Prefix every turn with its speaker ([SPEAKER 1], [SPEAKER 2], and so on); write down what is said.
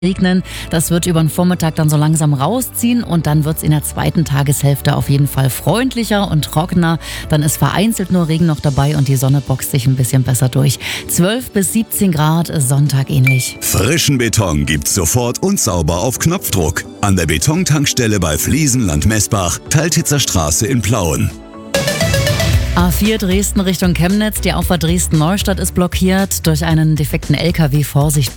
[SPEAKER 1] regnen. Das wird über den Vormittag dann so langsam rausziehen und dann wird es in der zweiten Tageshälfte auf jeden Fall freundlicher und trockener. Dann ist vereinzelt nur Regen noch dabei und die Sonne boxt sich ein bisschen besser durch. 12 bis 17 Grad, Sonntag ähnlich.
[SPEAKER 2] Frischen Beton gibt's sofort und sauber auf Knopfdruck. An der Betontankstelle bei Fliesenland Messbach, Teiltitzer Straße in Plauen.
[SPEAKER 1] A4 Dresden Richtung Chemnitz. Die Auffahrt Dresden-Neustadt ist blockiert durch einen defekten LKW. Vorsicht